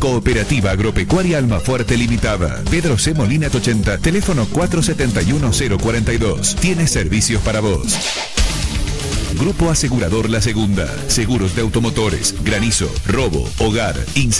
Cooperativa Agropecuaria Almafuerte Limitada. Pedro C. Molina 80, teléfono 471-042. Tiene servicios para vos. Grupo Asegurador La Segunda. Seguros de automotores, granizo, robo, hogar,